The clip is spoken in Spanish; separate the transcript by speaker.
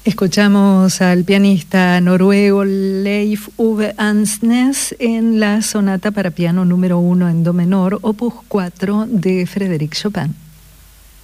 Speaker 1: Escuchamos al pianista noruego Leif Ove Ansnes en la sonata para piano número 1 en do menor, opus 4 de Frédéric Chopin.